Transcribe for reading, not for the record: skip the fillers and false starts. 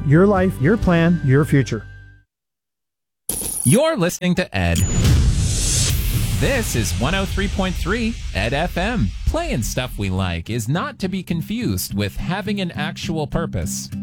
Your life, your plan, your future. You're listening to Ed. This is 103.3 Ed FM. Playing stuff we like is not to be confused with having an actual purpose.